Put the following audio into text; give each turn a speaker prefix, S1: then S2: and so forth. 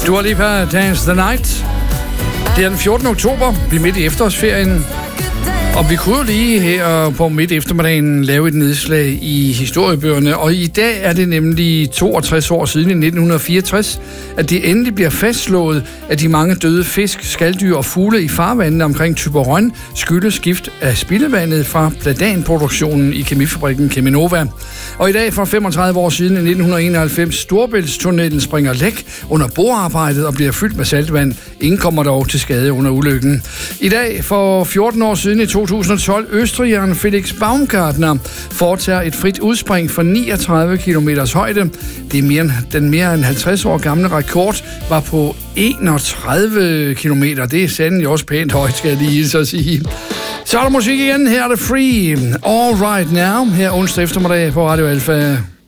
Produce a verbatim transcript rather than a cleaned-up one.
S1: Dua Lipa, Dance the Night. Det er den fjortende oktober. Vi er midt i efterårsferien. Og vi kunne jo lige her på midt eftermiddagen lave et nedslag i historiebøgerne. Og i dag er det nemlig toogtres år siden i nitten fireogtres, at det endelig bliver fastslået, at de mange døde fisk, skaldyr og fugle i farvandene omkring Thyborøn skyldes skift af spildevandet fra platanproduktionen i kemifabrikken Cheminova. Og i dag for femogtredive år siden i nitten enoghalvfems, Storebæltstunnelen springer læk under borearbejdet og bliver fyldt med saltvand. Ingen kommer dog til skade under ulykken. I dag for fjorten år siden i to tusind og tolv, østrigeren Felix Baumgartner foretager et frit udspring for niogtredive kilometers højde. Det er mere end, den mere end halvtreds år gamle rekord var på enogtredive kilometer. Det er sandelig også pænt højt, skal jeg lige så sige. Så er der musik igen. Her er det Free. All Right Now. Her onsdag eftermiddag på Radio Alpha.